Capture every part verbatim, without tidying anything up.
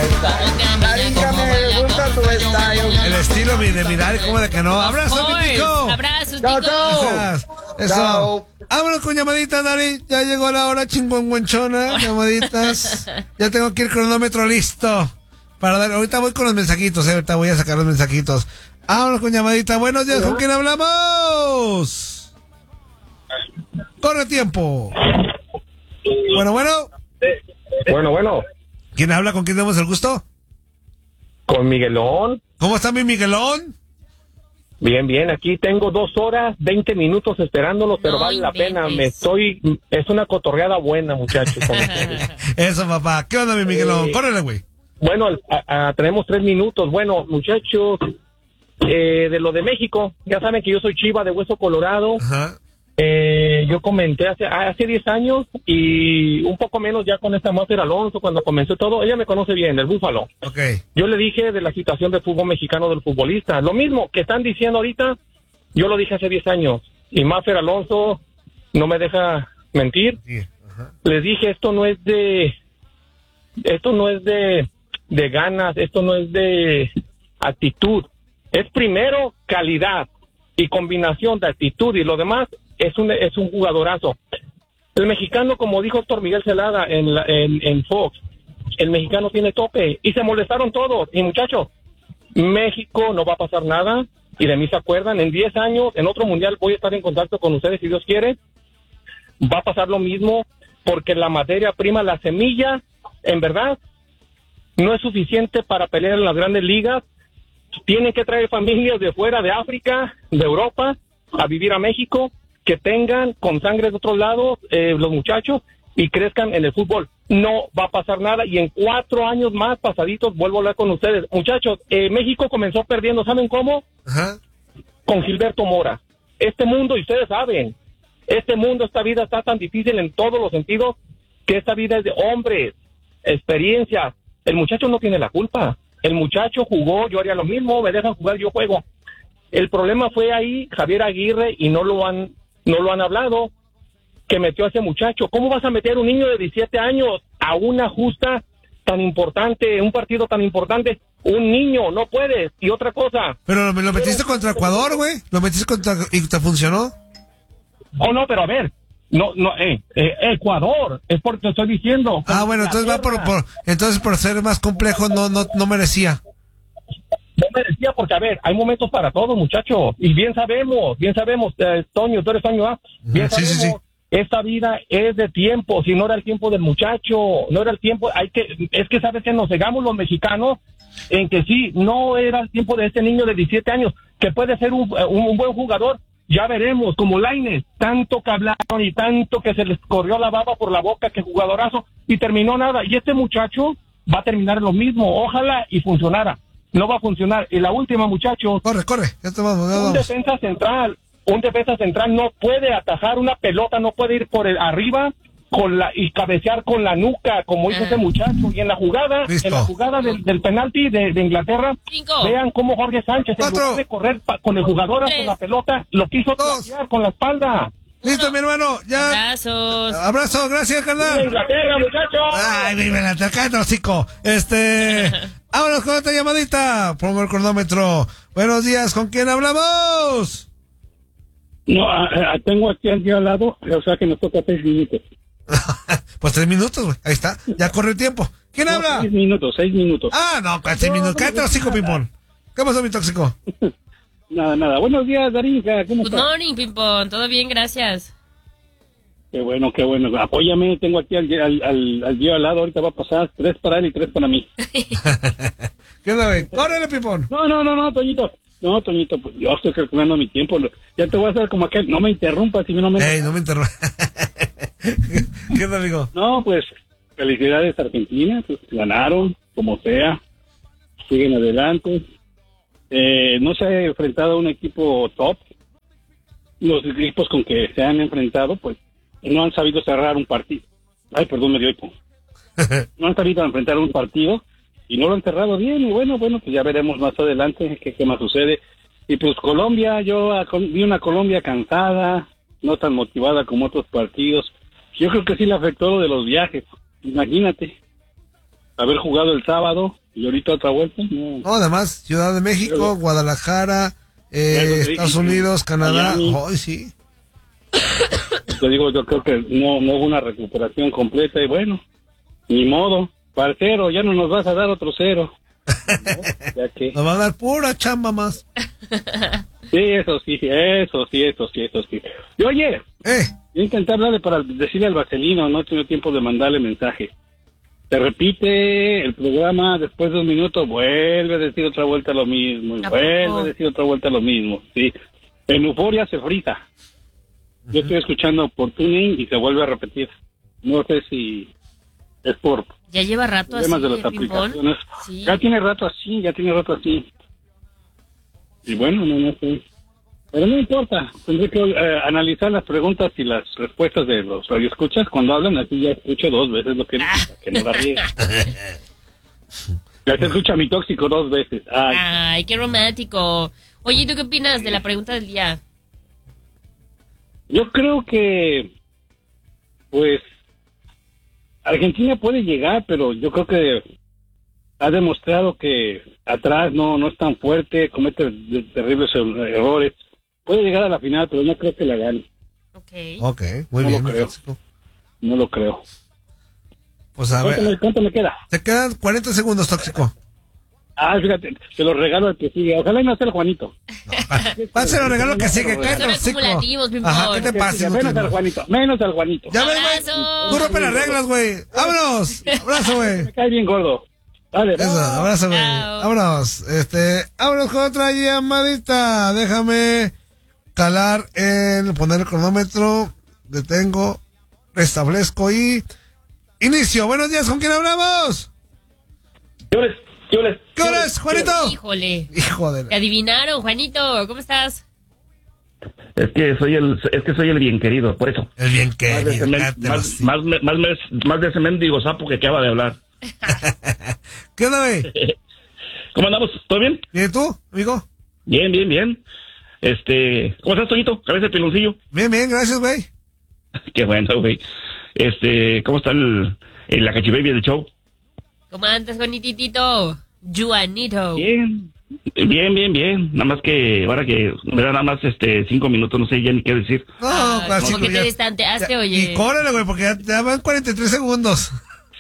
Darinka, me gusta tu style. El estilo de mirar y como de que no. ¡Abrazo, mi Tico! ¡Abrazos, Chao, Tico! chao. Eso. Chao. Vámonos con llamaditas, Dari. Ya llegó la hora chingüengüenchona. Llamaditas. Ya tengo aquí el cronómetro listo. Para dar. Ahorita voy con los mensajitos, eh. Ahorita voy a sacar los mensajitos. Vámonos con llamadita. Buenos días, ¿con quién hablamos? Corre tiempo. Bueno, bueno. Bueno, bueno. ¿Quién habla? ¿Con quién tenemos el gusto? Con Miguelón. ¿Cómo está mi Miguelón? Bien, bien. Aquí tengo dos horas, veinte minutos esperándolo, pero No vale la inventes. pena. Me estoy... Es una cotorreada buena, muchachos. con ustedes. Eso, papá. ¿Qué onda, mi Miguelón? Eh, Córrele, güey. Bueno, a- a- tenemos tres minutos. Bueno, muchachos, eh, de lo de México, ya saben que yo soy Chiva de Hueso Colorado. Ajá. Eh, yo comenté hace hace diez años y un poco menos ya con esta Mafer Alonso cuando comenzó todo. Ella me conoce bien, el Búfalo. Ok. Yo le dije de la situación del fútbol mexicano del futbolista. Lo mismo que están diciendo ahorita, yo lo dije hace diez años. Y Mafer Alonso no me deja mentir. Sí. Ajá. Les dije, esto no es de... Esto no es de, de ganas, esto no es de actitud. Es primero calidad y combinación de actitud y lo demás es un, es un jugadorazo. El mexicano, como dijo Héctor Miguel Celada en, la, en, en Fox, el mexicano tiene tope y se molestaron todos. Y muchachos, México no va a pasar nada y de mí se acuerdan. En diez años, en otro mundial, voy a estar en contacto con ustedes si Dios quiere. Va a pasar lo mismo porque la materia prima, la semilla, en verdad, no es suficiente para pelear en las grandes ligas. Tienen que traer familias de fuera, de África, de Europa, a vivir a México, que tengan con sangre de otros lados eh, los muchachos y crezcan en el fútbol. No va a pasar nada y en cuatro años más pasaditos vuelvo a hablar con ustedes. Muchachos, eh, México comenzó perdiendo, ¿saben cómo? Ajá. Con Gilberto Mora. Este mundo, y ustedes saben, este mundo, esta vida está tan difícil en todos los sentidos que esta vida es de hombres, experiencias. El muchacho no tiene la culpa. El muchacho jugó, yo haría lo mismo, me dejan jugar, yo juego. El problema fue ahí Javier Aguirre y no lo han no lo han hablado, que metió a ese muchacho. ¿Cómo vas a meter a un niño de diecisiete años a una justa tan importante, un partido tan importante? Un niño, no puedes. Y otra cosa. Pero lo, lo metiste contra Ecuador, güey. Lo metiste contra... ¿Y te funcionó? Oh, no, pero a ver. No, no, eh, eh Ecuador, es porque te estoy diciendo. Ah, bueno, entonces va por, por... Entonces por ser más complejo no, no, no merecía. No merecía porque, a ver, hay momentos para todo, muchachos. Y bien sabemos, bien sabemos, eh, Toño, tú eres Toño, ¿ah? Bien Sí, sabemos, sí, sí. esta vida es de tiempo. Si no era el tiempo del muchacho, no era el tiempo, hay que, es que sabes que nos cegamos los mexicanos en que sí, no era el tiempo de este niño de diecisiete años, que puede ser un, un, un buen jugador. Ya veremos, como Lainez, tanto que hablaron y tanto que se les corrió la baba por la boca, que jugadorazo, y terminó nada. Y este muchacho va a terminar lo mismo, ojalá y funcionara. No va a funcionar. Y la última, muchachos. Corre, corre. Ya te vamos, ya Un vamos. defensa central, un defensa central no puede atajar una pelota, no puede ir por el arriba con la y cabecear con la nuca, como hizo ese muchacho. Y en la jugada, Listo. en la jugada del, del penalti de, de Inglaterra, Cinco. vean cómo Jorge Sánchez, en Cuatro. lugar de correr pa- con el jugador Tres. con la pelota, lo quiso Dos. trapear con la espalda. Listo, mi hermano. Ya. Abrazos. Abrazo, gracias, De carnal. Inglaterra, muchachos. Ay, mi melate, cállate, hocico. Este. Vámonos con esta llamadita. Pongo el cronómetro. Buenos días, ¿con quién hablamos? No, a- a- tengo aquí al día al lado, o sea que nos toca seis minutos. Pues tres minutos, güey. Ahí está. Ya corre el tiempo. ¿Quién No, habla? seis minutos, seis minutos. Ah, no, con seis minutos. Cállate, hocico, pimpón. ¿Qué pasó, mi tóxico? Nada, nada. Buenos días, Darinka, ¿cómo Good estás? morning, Pimpón. Todo bien, gracias. Qué bueno, qué bueno. Apóyame, tengo aquí al, al, al, al día al lado, ahorita va a pasar tres para él y tres para mí. ¿Qué onda, güey? Córrele, pimpón. No, no, no, no, Toñito. No, Toñito, pues yo estoy calculando mi tiempo. Ya te voy a hacer como aquel, no me interrumpas si no me... Ey, no me interrumpas. ¿Qué onda, amigo? No, pues felicidades Argentina, pues ganaron, como sea, siguen adelante. Eh, no se ha enfrentado a un equipo top. Los equipos con que se han enfrentado, pues no han sabido cerrar un partido. Ay, perdón, me dio hipo. No han sabido enfrentar un partido y no lo han cerrado bien. Y bueno, bueno, pues ya veremos más adelante qué, qué más sucede. Y pues Colombia, yo a- vi una Colombia cansada, no tan motivada como otros partidos. Yo creo que sí le afectó lo de los viajes, imagínate. haber jugado el sábado y ahorita otra vuelta. No, No, además, Ciudad de México, Pero- Guadalajara, eh, Ya lo dije, Estados sí. Unidos, Canadá. Miami. Ay, sí. te digo, yo creo que no, no hubo una recuperación completa y bueno, ni modo. Parcero, ya no nos vas a dar otro cero. ¿No? Ya que... Nos va a dar pura chamba más. Sí, eso sí, eso sí, eso sí, eso sí. Y oye, Eh, voy a intentar darle para decirle al Vaselino, no he tenido tiempo de mandarle mensaje. Te repite el programa, después de un minuto vuelve a decir otra vuelta lo mismo, y ¿A vuelve poco? a decir otra vuelta lo mismo, sí. En euforia se frita. Yo estoy escuchando por tuning y se vuelve a repetir. No sé si es por Ya lleva rato así, problemas de las el ping-pong. aplicaciones. Sí. Ya tiene rato así, ya tiene rato así. Y bueno, no, no sé. Pero no importa, tendré que eh, analizar las preguntas y las respuestas de los radioescuchas cuando hablan, así ya escucho dos veces lo que dicen, que no la riegue. Ya se escucha mi tóxico dos veces. Ay, Ay, qué romántico. Oye, ¿tú qué opinas de la pregunta del día? yo creo que, pues, Argentina puede llegar, pero yo creo que ha demostrado que atrás no, no es tan fuerte, comete de- terribles er- errores. Puede llegar a la final, pero no creo que la gane. Ok. ok, muy No bien. lo creo. Tóxico. No lo creo. Pues a ¿Cuánto ver, me, cuánto me queda? te quedan cuarenta segundos, Tóxico. Ah, fíjate, se lo regalo al que sigue. Ojalá y no sea el Juanito. Va a ser el regalo que sigue, Son cállate, hocico. acumulativos, mi Ajá, amor. ¿qué te pasa? Menos al Juanito, menos al Juanito. Ya ves, güey. Abrazo. Tú rompe las reglas, güey. ¡Vámonos! Abrazo, güey. Me cae bien gordo. Dale, Eso, bye. abrazo, güey. Chao. Vámonos. Este, vámonos con otra llamadita. Déjame calar el, poner el cronómetro. Detengo, restablezco y inicio. Buenos días, ¿con quién hablamos? ¿Qué les? ¿Qué les? ¿Qué hora es, Juanito? Híjole. Hijo de Te la... adivinaron, Juanito. ¿Cómo estás? Es que soy el es que soy el bien querido, por eso. El bien Más de que ese, men- más, más, me- más, mes- más de ese mendigo sapo que acaba de hablar. ¿Qué onda, güey? ¿Cómo andamos? ¿Todo bien? ¿Bien tú, amigo? Bien, bien, bien. Este, ¿cómo estás, Toñito? Cabeza de piloncillo. Bien, bien, gracias, güey. Qué bueno, güey. Este, ¿cómo está el, el la cachibaby del show? ¿Cómo andas, Juanititito? Juanito. Bien. Bien, bien, bien. Nada más que ahora que me da nada más este cinco minutos, no sé ya ni qué decir. No, Ah, casi como que ya- te distanteaste, ya- oye. Y córrele, güey, porque ya, ya van cuarenta y tres segundos.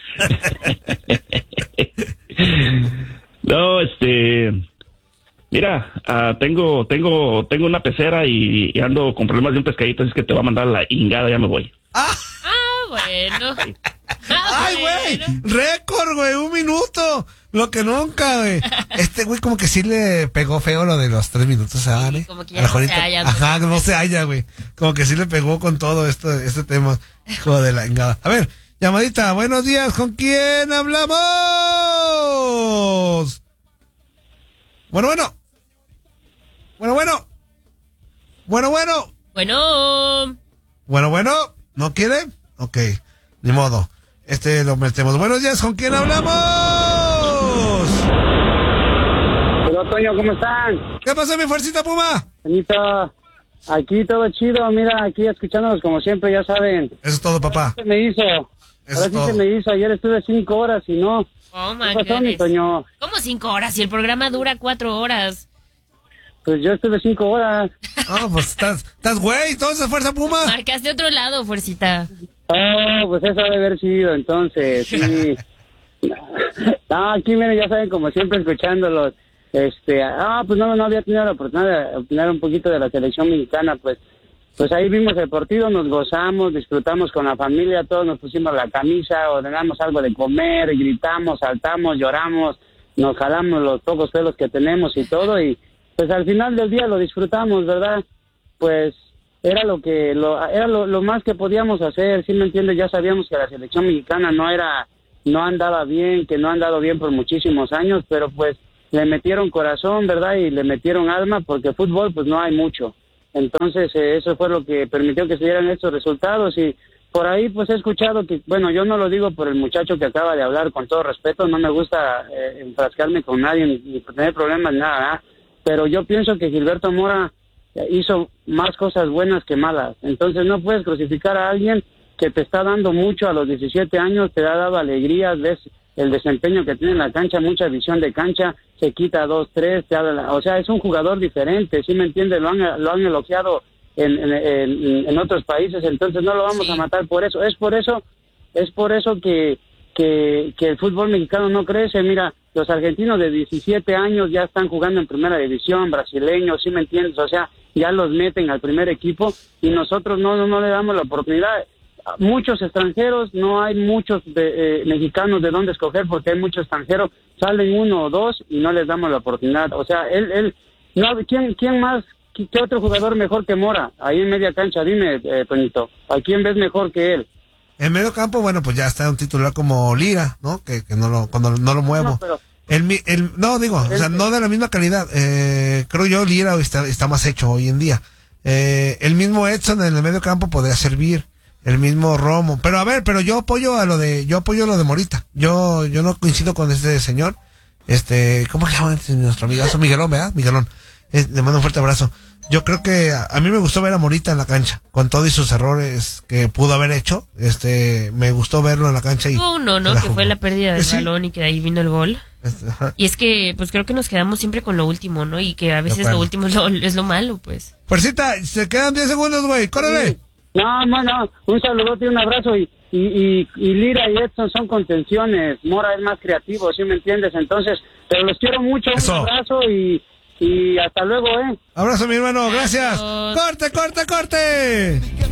No, este, mira, ah, tengo, tengo, tengo una pecera y, y ando con problemas de un pescadito, así que te va a mandar la ingada, ya me voy. ¡Ah! Ah, bueno. Ah, ¡Ay, güey! bueno. ¡Récord, güey! ¡Un minuto! Lo que nunca, güey. Este güey como que sí le pegó feo lo de los tres minutos, ¿sabes? como que ya A la no Juanita. se halla, ¿no? Ajá, no se halla, güey. Como que sí le pegó con todo esto, este tema. Hijo de la engada. A ver, llamadita, buenos días, ¿con quién hablamos? Bueno, bueno. Bueno, bueno. Bueno, bueno. Bueno. Bueno, bueno. ¿No quiere? Ok, ni modo. Este lo metemos. Buenos días, ¿con quién hablamos? Hola, Toño, ¿cómo están? ¿Qué pasa, mi fuercita Puma? Benito, aquí todo chido, mira, aquí escuchándonos como siempre, ya saben. Eso es todo, papá. Se me hizo, Eso ahora es sí todo. se me hizo, ayer estuve cinco horas y no. Oh, ¿Qué my pasó, mi goodness. Toño? ¿Cómo cinco horas? Y el programa dura cuatro horas. Pues yo estuve cinco horas. Ah, pues estás, estás güey, entonces, fuerza Puma. Marcaste otro lado, fuercita. Oh, pues eso debe haber sido, entonces, sí. No, aquí, miren, ya saben, como siempre, escuchándolos. Este, ah, pues no, no había tenido la oportunidad de opinar un poquito de la selección mexicana, pues. Pues ahí vimos el partido, nos gozamos, disfrutamos con la familia, todos nos pusimos la camisa, ordenamos algo de comer, gritamos, saltamos, lloramos, nos jalamos los pocos pelos que tenemos y todo, y pues al final del día lo disfrutamos, ¿verdad? Pues era lo que, lo, era lo, lo más que podíamos hacer, ¿sí me entiendes? Ya sabíamos que la selección mexicana no era, no andaba bien, que no ha andado bien por muchísimos años, pero pues le metieron corazón, ¿verdad? Y le metieron alma, porque fútbol pues no hay mucho. Entonces, eh, eso fue lo que permitió que se dieran estos resultados y por ahí pues he escuchado que, bueno, yo no lo digo por el muchacho que acaba de hablar, con todo respeto, no me gusta eh, enfrascarme con nadie ni, ni tener problemas, nada, ¿eh? Pero yo pienso que Gilberto Mora hizo más cosas buenas que malas, entonces no puedes crucificar a alguien que te está dando mucho a los diecisiete años, te ha dado alegrías, ves el desempeño que tiene en la cancha, mucha visión de cancha, se quita dos, tres, te habla, o sea, es un jugador diferente, ¿sí me entiendes? Lo han, lo han elogiado en, en, en, en otros países, entonces no lo vamos sí. a matar por eso, es por eso, es por eso que, que, que el fútbol mexicano no crece. Mira, los argentinos de diecisiete años ya están jugando en primera división, brasileños, ¿sí me entiendes? O sea, ya los meten al primer equipo y nosotros no, no, no le damos la oportunidad. Muchos extranjeros, no hay muchos de, eh, mexicanos de dónde escoger porque hay muchos extranjeros, salen uno o dos y no les damos la oportunidad. O sea, él, él, no, ¿quién, quién más, qué, qué otro jugador mejor que Mora ahí en media cancha? Dime, eh, Toñito, ¿a quién ves mejor que él? En medio campo, bueno, pues ya está un titular como Lira, ¿no? Que, que no lo, cuando no lo muevo. No, pero, el, el, no digo, el, o sea, no de la misma calidad. Eh, creo yo Lira está, está más hecho hoy en día. Eh, el mismo Edson en el medio campo podría servir. El mismo Romo, pero a ver, pero yo apoyo a lo de, yo apoyo a lo de Morita. Yo, yo no coincido con este señor. Este, ¿cómo se llama nuestro amigazo? Miguelón, ¿verdad? Miguelón. Eh, le mando un fuerte abrazo. Yo creo que a, a mí me gustó ver a Morita en la cancha, con todos sus errores que pudo haber hecho. Este, me gustó verlo en la cancha y. Uno, ¿no? Que jugó. Fue la pérdida del ¿Sí? balón y que de ahí vino el gol. Este, y es que, pues creo que nos quedamos siempre con lo último, ¿no? Y que a veces lo último es lo, es lo malo, pues. Fuercita, se quedan diez segundos, güey. ¡Córrele! Sí. No, no, no, un saludote y un abrazo y, y, y, y Lira y Edson son contenciones, Mora es más creativo, ¿sí me entiendes? Entonces, pero los quiero mucho, Eso. un abrazo y, y hasta luego, ¿eh? Abrazo, mi hermano, gracias. Adiós. ¡Corte, corte, corte!